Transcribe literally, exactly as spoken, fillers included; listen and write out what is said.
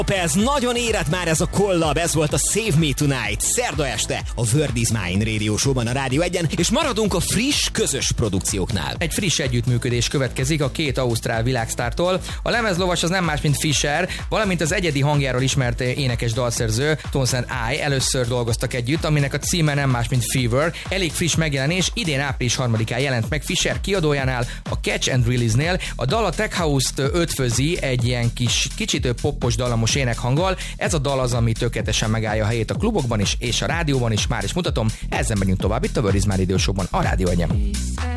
Ez nagyon érett már ez a kollab, ez volt a Save Me Tonight, szerda este a Word is Mine Radio Show-ban a Rádió egyen, és maradunk a friss, közös produkcióknál. Egy friss együttműködés következik a két ausztrál világsztártól. A lemezlovas az nem más, mint Fisher, valamint az egyedi hangjáról ismert énekes dalszerző, Tones and I először dolgoztak együtt, aminek a címe nem más, mint Fever. Elég friss megjelenés, idén április harmadikán jelent meg Fisher kiadójánál, a Catch and Release-nél. A dal a Tech House-t ötvözi egy ilyen kis, kicsit poppos dallamos énekhanggal. Ez a dal az, ami tökéletesen megállja a helyét a klubokban is, és a rádióban is. Már is mutatom, ezzel megyünk tovább itt a Word is Mine Radio Show-ban a Rádió egyen.